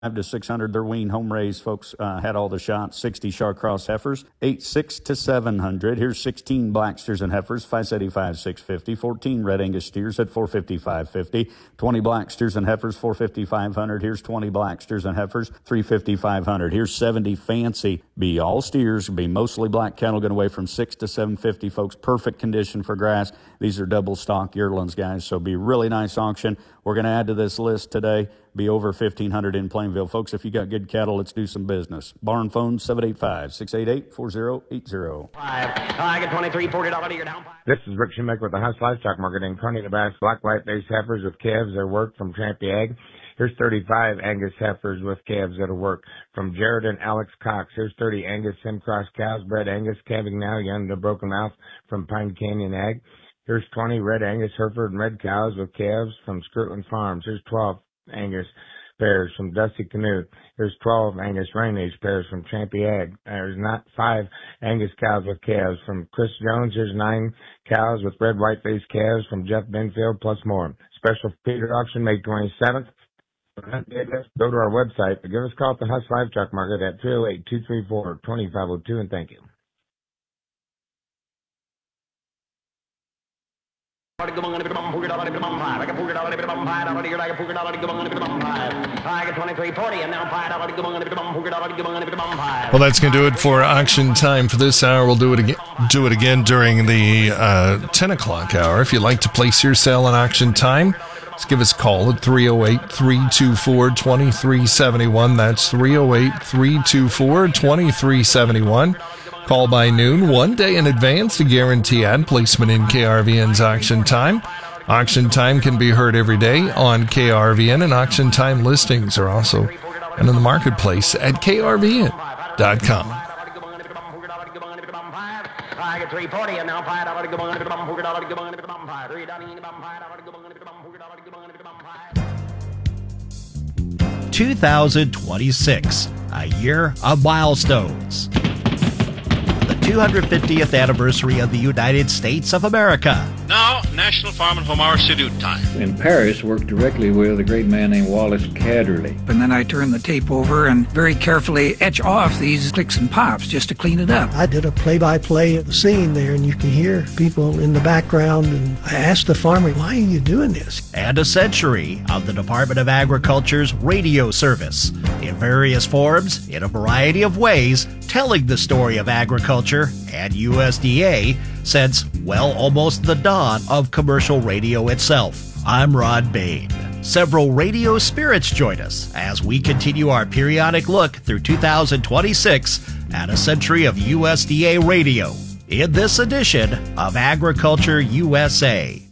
to 600, they're wean home raised. Folks had all the shots. 60 Shawcross heifers, 86 to 700. Here's 16 black steers and heifers, 575, 650. 14 red Angus steers at 455.50. 20 black steers and heifers, 450,500. Here's 20 black steers and heifers, 350,500. Here's 70 fancy. Be all steers, be mostly black cattle, going away from 6 to 750. Folks, perfect condition for grass. These are double stock yearlings, guys. So be really nice auction. We're going to add to this list today. Be over 1,500 in Plainville. Folks, if you got good cattle, let's do some business. Barn phone 785-688-4080. I get 23, $40 you're down. This is Rick Schumacher with the Huss Livestock Market in Kearney, Nebraska. Black white-faced heifers with calves that work from Trampy Ag. Here's 35 Angus heifers with calves that'll work from Jared and Alex Cox. Here's 30 Angus Simcross cows, bred Angus, calving now, young to broken mouth from Pine Canyon Ag. Here's 20 red Angus Hereford and red cows with calves from Skirtland Farms. Here's 12 Angus pairs from Dusty Canoe. Here's 12 Angus Range pairs from Trampy Ag. There's not 5 Angus cows with calves from Chris Jones. Here's 9 cows with red white-faced calves from Jeff Benfield, plus more. Special feeder auction May 27th. Go to our website or give us a call at the Huss Livestock Market at 308-234-2502, and thank you. I get 23, $40 and now $5. Well, that's going to do it for auction time for this hour. We'll do it again during the 10 o'clock hour. If you'd like to place your sale on auction time, just give us a call at 308-324-2371. That's 308-324-2371. Call by noon, 1 day in advance to guarantee ad placement in KRVN's auction time. Auction time can be heard every day on KRVN, and auction time listings are also in the marketplace at krvn.com. I get 340 and now $5. 2026, a year of milestones. The 250th anniversary of the United States of America. Now, National Farm and Home Hour Salute time. In Paris, worked directly with a great man named Wallace Cadderley. And then I turn the tape over and very carefully etch off these clicks and pops just to clean it up. I did a play-by-play of the scene there, and you can hear people in the background, and I asked the farmer, why are you doing this? And a century of the Department of Agriculture's radio service, in various forms, in a variety of ways, telling the story of agriculture and USDA since, well, almost the dawn of commercial radio itself. I'm Rod Bain. Several radio spirits join us as we continue our periodic look through 2026 at a century of USDA radio in this edition of Agriculture USA.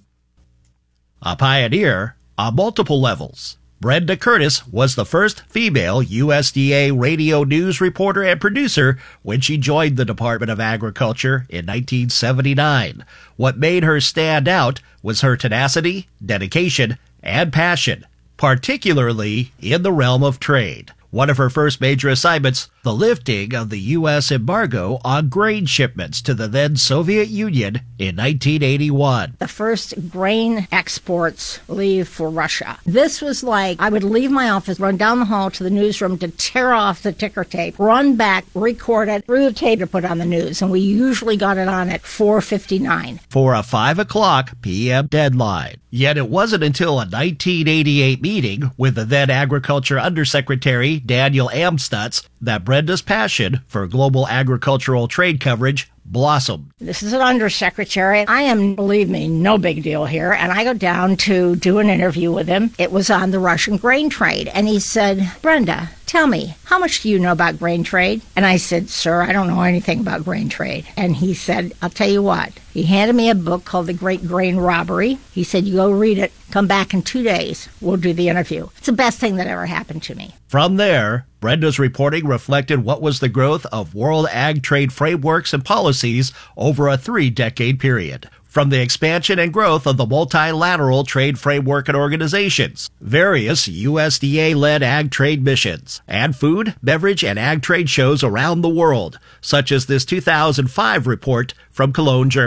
A pioneer on multiple levels, Brenda Curtis was the first female USDA radio news reporter and producer when she joined the Department of Agriculture in 1979. What made her stand out was her tenacity, dedication, and passion, particularly in the realm of trade. One of her first major assignments, the lifting of the U.S. embargo on grain shipments to the then Soviet Union in 1981. The first grain exports leave for Russia. This was like, I would leave my office, run down the hall to the newsroom to tear off the ticker tape, run back, record it, through the tape to put on the news, and we usually got it on at 4:59. For a 5 o'clock p.m. deadline. Yet it wasn't until a 1988 meeting with the then Agriculture Undersecretary Daniel Amstutz that Brenda's passion for global agricultural trade coverage blossomed. This is an undersecretary. I am, believe me, no big deal here. And I go down to do an interview with him. It was on the Russian grain trade. And he said, Brenda, tell me, how much do you know about grain trade? And I said, sir, I don't know anything about grain trade. And he said, I'll tell you what. He handed me a book called The Great Grain Robbery. He said, you go read it. Come back in 2 days. We'll do the interview. It's the best thing that ever happened to me. From there, Brenda's reporting reflected what was the growth of world ag trade frameworks and policies over a 3-decade period. From the expansion and growth of the multilateral trade framework and organizations, various USDA-led ag trade missions, and food, beverage, and ag trade shows around the world, such as this 2005 report from Cologne, Germany.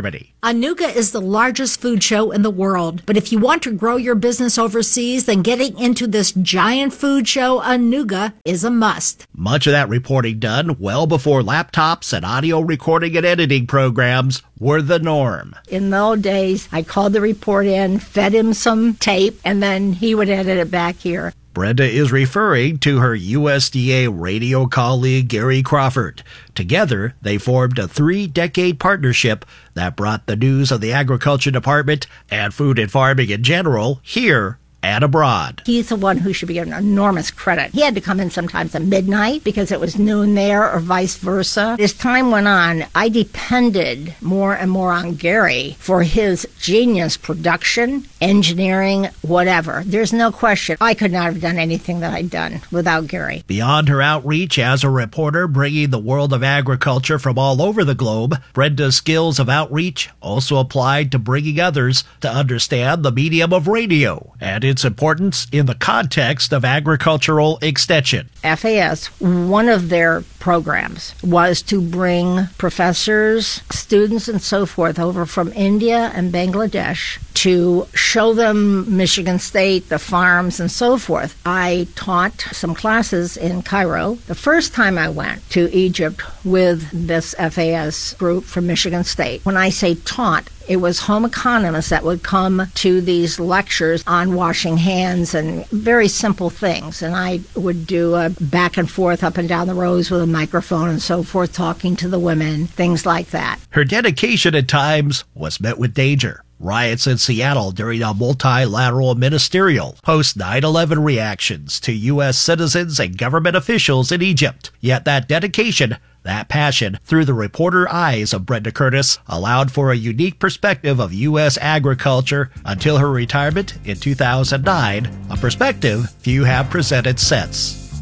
Anuga is the largest food show in the world, but if you want to grow your business overseas, then getting into this giant food show, Anuga, is a must. Much of that reporting done well before laptops and audio recording and editing programs were the norm. In the old days, I called the report in, fed him some tape, and then he would edit it back here. Brenda is referring to her USDA radio colleague, Gary Crawford. Together, they formed a 3-decade partnership that brought the news of the Agriculture Department and food and farming in general here and abroad. He's the one who should be given enormous credit. He had to come in sometimes at midnight because it was noon there or vice versa. As time went on, I depended more and more on Gary for his genius production, engineering, whatever. There's no question I could not have done anything that I'd done without Gary. Beyond her outreach as a reporter bringing the world of agriculture from all over the globe, Brenda's skills of outreach also applied to bringing others to understand the medium of radio and its importance in the context of agricultural extension. FAS, one of their programs was to bring professors, students, and so forth over from India and Bangladesh to show them Michigan State, the farms, and so forth. I taught some classes in Cairo. The first time I went to Egypt with this FAS group from Michigan State, when I say taught, it was home economists that would come to these lectures on washing hands and very simple things. And I would do a back and forth up and down the rows with a microphone and so forth, talking to the women, things like that. Her dedication at times was met with danger. Riots in Seattle during a multilateral ministerial post 9/11 reactions to U.S. citizens and government officials in Egypt. Yet that dedication, that passion, through the reporter eyes of Brenda Curtis, allowed for a unique perspective of U.S. agriculture until her retirement in 2009, a perspective few have presented since.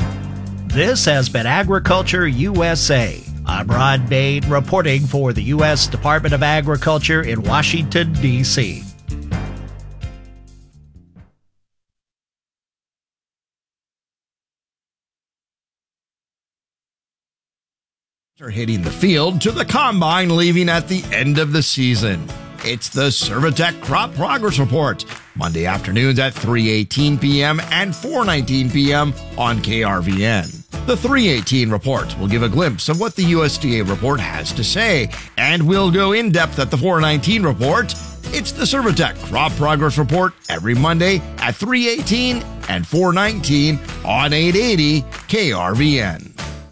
This has been Agriculture USA. I'm Ron Bain, reporting for the U.S. Department of Agriculture in Washington, D.C. Are hitting the field to the combine, leaving at the end of the season. It's the Servitech Crop Progress Report, Monday afternoons at 3:18 p.m. and 4:19 p.m. on KRVN. The 3:18 report will give a glimpse of what the USDA report has to say, and we'll go in depth at the 4:19 report. It's the Servitech Crop Progress Report every Monday at 3:18 and 4:19 on 880 KRVN.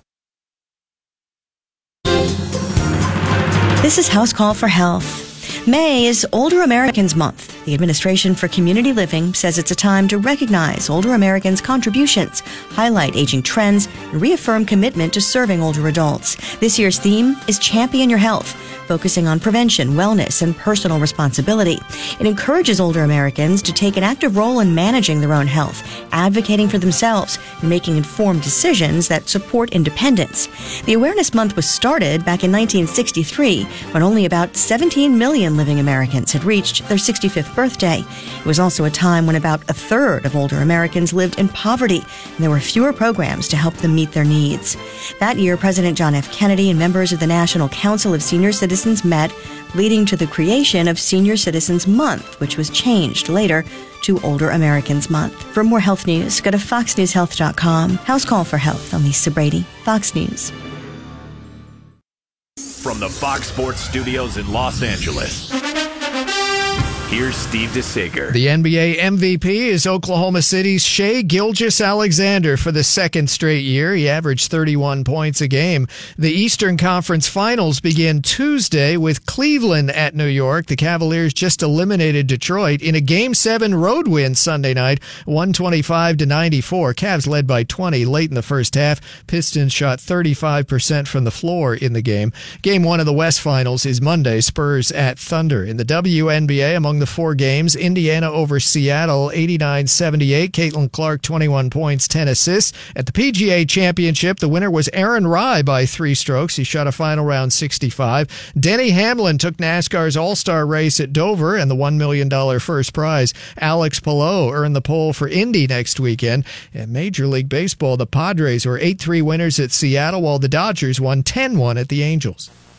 This is House Call for Health. May is Older Americans Month. The Administration for Community Living says it's a time to recognize older Americans' contributions, highlight aging trends, and reaffirm commitment to serving older adults. This year's theme is Champion Your Health, focusing on prevention, wellness, and personal responsibility. It encourages older Americans to take an active role in managing their own health, advocating for themselves, and making informed decisions that support independence. The Awareness Month was started back in 1963, when only about 17 million living Americans had reached their 65th birthday. It was also a time when about a third of older Americans lived in poverty, and there were fewer programs to help them meet their needs. That year, President John F. Kennedy and members of the National Council of Senior Citizens met, leading to the creation of Senior Citizens Month, which was changed later to Older Americans Month. For more health news, go to foxnewshealth.com. House Call for Health. I'm Lisa Brady, Fox News. From the Fox Sports Studios in Los Angeles, here's Steve DeSager. The NBA MVP is Oklahoma City's Shai Gilgeous-Alexander for the second straight year. He averaged 31 points a game. The Eastern Conference Finals begin Tuesday with Cleveland at New York. The Cavaliers just eliminated Detroit in a Game 7 road win Sunday night, 125-94. Cavs led by 20 late in the first half. Pistons shot 35% from the floor in the game. Game 1 of the West Finals is Monday, Spurs at Thunder. In the WNBA, among the four games, Indiana over Seattle 89-78. Caitlin Clark 21 points, 10 assists. At the PGA Championship, the winner was Aaron Rai by 3 strokes. He shot a final round 65. Denny Hamlin took NASCAR's All-Star race at Dover and the $1 million first prize. Alex Palou earned the pole for Indy next weekend. In Major League Baseball, the Padres were 8-3 winners at Seattle, while the Dodgers won 10-1 at the Angels.